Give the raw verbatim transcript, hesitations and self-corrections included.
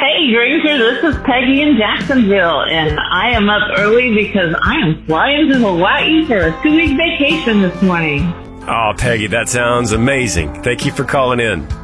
Hey, Drinker, this is Peggy in Jacksonville, and I am up early because I am flying to Hawaii for a two-week vacation this morning. Oh, Peggy, that sounds amazing. Thank you for calling in.